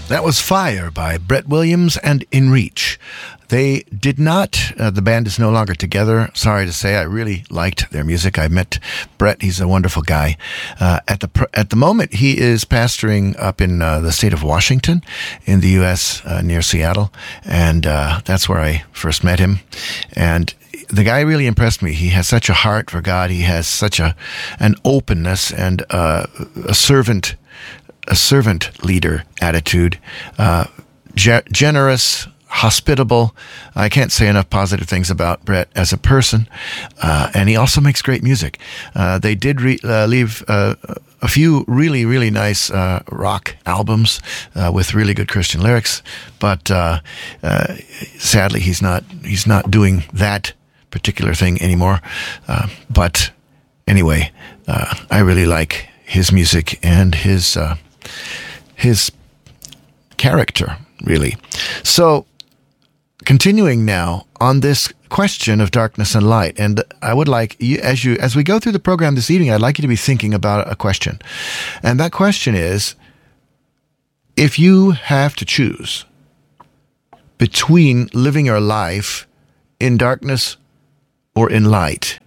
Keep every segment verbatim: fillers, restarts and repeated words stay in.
That was Fire by Brett Williams and In Reach. They did not, uh, the band is no longer together. Sorry to say, I really liked their music. I met Brett. He's a wonderful guy. Uh, at the pr- at the moment, he is pastoring up in uh, the state of Washington in the U S, uh, near Seattle. And uh, that's where I first met him. And the guy really impressed me. He has such a heart for God. He has such a an openness and uh, a servant a servant leader attitude, uh, ge- generous, hospitable. I can't say enough positive things about Brett as a person. Uh, and he also makes great music. Uh, they did re- uh, leave uh, a few really, really nice uh, rock albums uh, with really good Christian lyrics. But uh, uh, sadly, he's not he's not doing that particular thing anymore. Uh, but anyway, uh, I really like his music and his uh, his character, really. So, continuing now on this question of darkness and light, and I would like you, as you as we go through the program this evening, I'd like you to be thinking about a question, and that question is: if you have to choose between living your life in darkness or in light,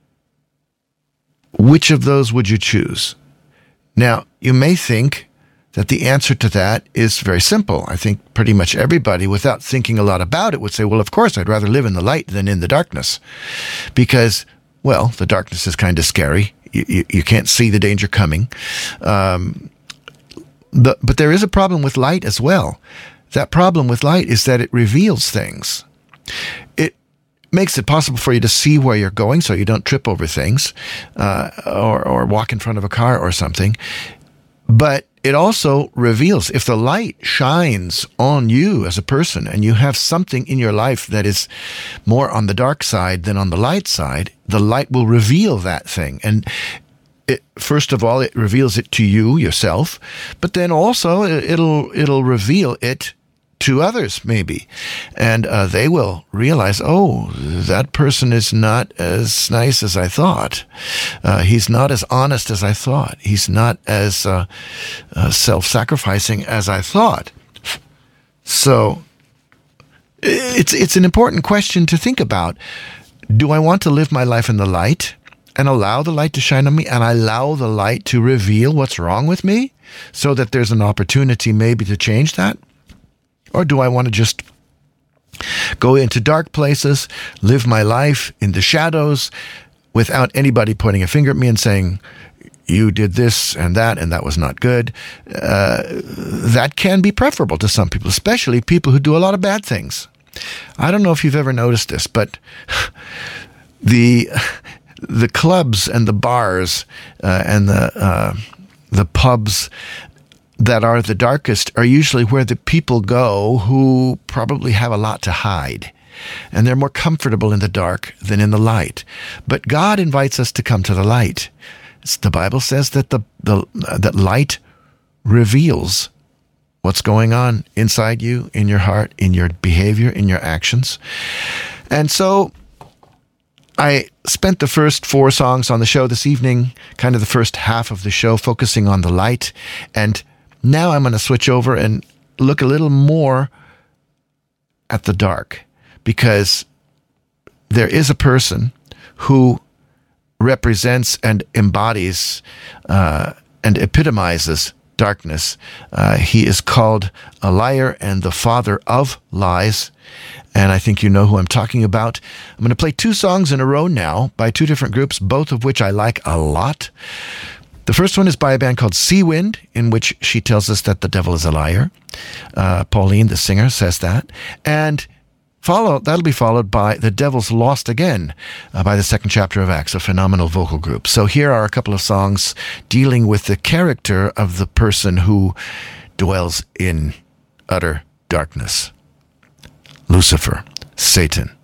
which of those would you choose? Now, you may think that the answer to that is very simple. I think pretty much everybody, without thinking a lot about it, would say, well, of course, I'd rather live in the light than in the darkness. Because, well, the darkness is kind of scary. You, you, you can't see the danger coming. Um, but, but there is a problem with light as well. That problem with light is that it reveals things. It makes it possible for you to see where you're going so you don't trip over things uh, or, or walk in front of a car or something. But it also reveals, if the light shines on you as a person and you have something in your life that is more on the dark side than on the light side, the light will reveal that thing. And it, first of all, it reveals it to you yourself, but then also it'll it'll reveal it to others, maybe. And uh, they will realize, oh, that person is not as nice as I thought. Uh, he's not as honest as I thought. He's not as uh, uh, self-sacrificing as I thought. So it's it's an important question to think about. Do I want to live my life in the light and allow the light to shine on me and allow the light to reveal what's wrong with me so that there's an opportunity maybe to change that? Or do I want to just go into dark places, live my life in the shadows without anybody pointing a finger at me and saying, you did this and that, and that was not good? Uh, that can be preferable to some people, especially people who do a lot of bad things. I don't know if you've ever noticed this, but the the clubs and the bars uh, and the uh, the pubs that are the darkest are usually where the people go who probably have a lot to hide. And they're more comfortable in the dark than in the light. But God invites us to come to the light. It's, the Bible says that the, the uh, that light reveals what's going on inside you, in your heart, in your behavior, in your actions. And so I spent the first four songs on the show this evening, kind of the first half of the show, focusing on the light. And now I'm going to switch over and look a little more at the dark, because there is a person who represents and embodies uh, and epitomizes darkness. Uh, he is called a liar and the father of lies, and I think you know who I'm talking about. I'm going to play two songs in a row now by two different groups, both of which I like a lot. The first one is by a band called Seawind, in which she tells us that the devil is a liar. Uh, Pauline, the singer, says that. And follow that'll be followed by The Devil's Lost Again uh, by the second chapter of Acts, a phenomenal vocal group. So here are a couple of songs dealing with the character of the person who dwells in utter darkness. Lucifer, Satan.